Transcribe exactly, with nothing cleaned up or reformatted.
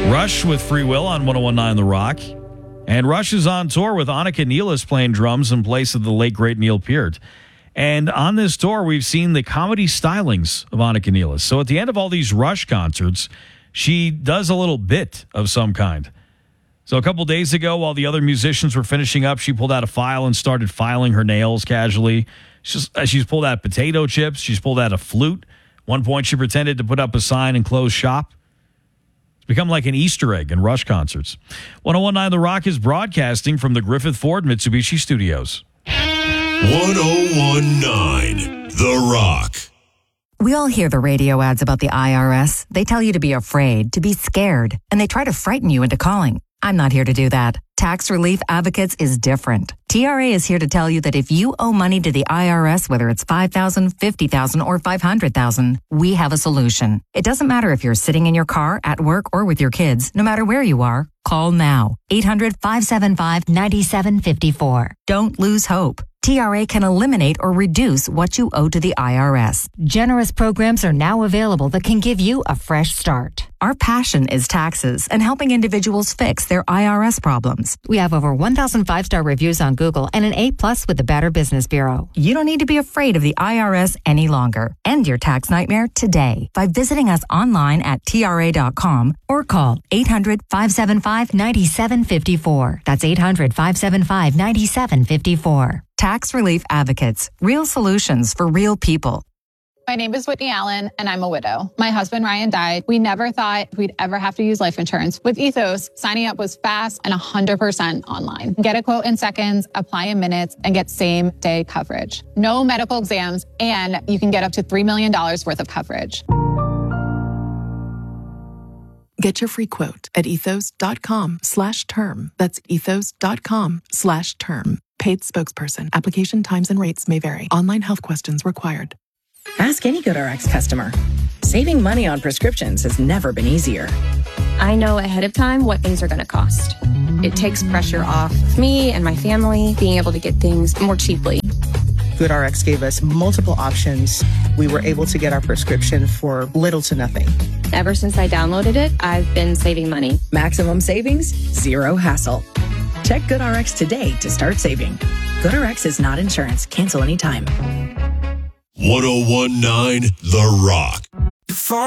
Rush with Free Will on one oh one nine The Rock. And Rush is on tour with Annika Nealis playing drums in place of the late, great Neil Peart. And on this tour, we've seen the comedy stylings of Annika Nealis. So at the end of all these Rush concerts, she does a little bit of some kind. So a couple days ago, while the other musicians were finishing up, she pulled out a file and started filing her nails casually. She's, she's pulled out potato chips. She's pulled out a flute. One point, she pretended to put up a sign and close shop. It's become like an Easter egg in Rush concerts. one oh one nine The Rock is broadcasting from the Griffith Ford Mitsubishi Studios. one oh one nine The Rock. We all hear the radio ads about the I R S. They tell you to be afraid, to be scared, and they try to frighten you into calling. I'm not here to do that. Tax Relief Advocates is different. T R A is here to tell you that if you owe money to the I R S, whether it's five thousand dollars, fifty thousand dollars, or five hundred thousand dollars, we have a solution. It doesn't matter if you're sitting in your car, at work, or with your kids. No matter where you are, call now. eight hundred, five seven five, nine seven five four. Don't lose hope. T R A can eliminate or reduce what you owe to the I R S. Generous programs are now available that can give you a fresh start. Our passion is taxes and helping individuals fix their I R S problems. We have over one thousand five-star reviews on Google and an A plus with the Better Business Bureau. You don't need to be afraid of the I R S any longer. End your tax nightmare today by visiting us online at T R A dot com or call eight hundred, five seven five, nine seven five four. That's eight hundred, five seven five, nine seven five four. Tax Relief Advocates. Real solutions for real people. My name is Whitney Allen, and I'm a widow. My husband, Ryan, died. We never thought we'd ever have to use life insurance. With Ethos, signing up was fast and one hundred percent online. Get a quote in seconds, apply in minutes, and get same-day coverage. No medical exams, and you can get up to three million dollars worth of coverage. Get your free quote at ethos.com slash term. That's ethos.com slash term. Paid spokesperson. Application times and rates may vary. Online health questions required. Ask any GoodRx customer. Saving money on prescriptions has never been easier. I know ahead of time what things are going to cost. It takes pressure off me and my family being able to get things more cheaply. GoodRx gave us multiple options. We were able to get our prescription for little to nothing. Ever since I downloaded it, I've been saving money. Maximum savings, zero hassle. Check GoodRx today to start saving. GoodRx is not insurance. Cancel anytime. one oh one nine The Rock.